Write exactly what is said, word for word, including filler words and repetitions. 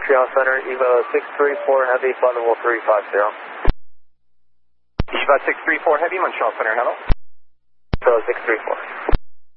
Montreal Center, Evo six three four Heavy, flight level three five zero. Evo six three four Heavy, Montreal Center, hello. Evo six three four.